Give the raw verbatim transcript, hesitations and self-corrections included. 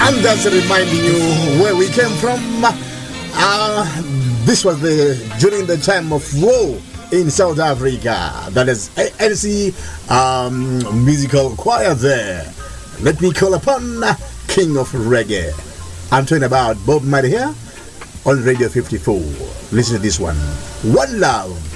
And that's reminding you where we came from. Uh, this was the during the time of war in South Africa. That is A N C um, musical choir there. Let me call upon King of Reggae. I'm talking about Bob Marley here on Radio fifty-four. Listen to this one. One Love.